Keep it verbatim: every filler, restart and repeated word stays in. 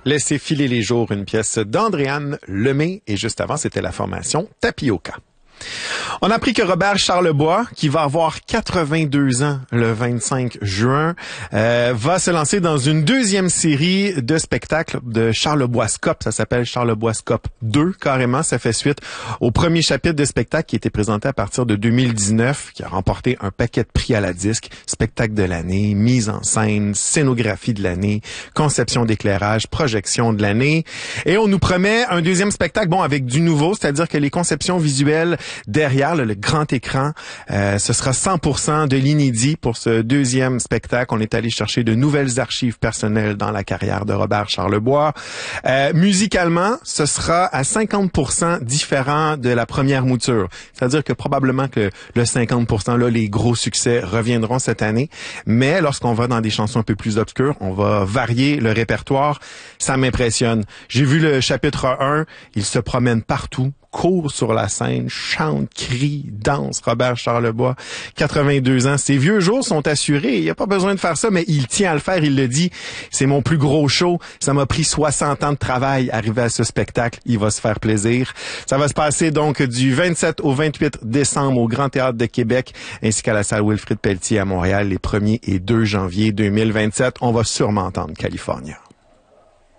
Laissez filer les jours, une pièce d'Andréane Lemay, et juste avant, c'était la formation Tapioca. On a appris que Robert Charlebois, qui va avoir quatre-vingt-deux ans le vingt-cinq juin, euh, va se lancer dans une deuxième série de spectacles de Charleboiscope. Ça s'appelle Charleboiscope deux, carrément. Ça fait suite au premier chapitre de spectacle qui a été présenté à partir de deux mille dix-neuf, qui a remporté un paquet de prix à la disque, spectacle de l'année, mise en scène, scénographie de l'année, conception d'éclairage, projection de l'année. Et on nous promet un deuxième spectacle, bon, avec du nouveau, c'est-à-dire que les conceptions visuelles derrière le, le grand écran, euh, ce sera cent pour cent de l'inédit pour ce deuxième spectacle. On est allé chercher de nouvelles archives personnelles dans la carrière de Robert Charlebois. Euh, musicalement, ce sera à cinquante pour cent différent de la première mouture. C'est-à-dire que probablement que le cinquante pour cent là, les gros succès reviendront cette année. Mais lorsqu'on va dans des chansons un peu plus obscures, on va varier le répertoire. Ça m'impressionne. J'ai vu le chapitre un, il se promène partout, court sur la scène, chante, crie, danse. Robert Charlebois, quatre-vingt-deux ans. Ses vieux jours sont assurés. Il n'y a pas besoin de faire ça, mais il tient à le faire. Il le dit. C'est mon plus gros show. Ça m'a pris soixante ans de travail arriver à ce spectacle. Il va se faire plaisir. Ça va se passer donc du vingt-sept au vingt-huit décembre au Grand Théâtre de Québec, ainsi qu'à la salle Wilfrid Pelletier à Montréal les premier et deux janvier deux mille vingt-sept. On va sûrement entendre California.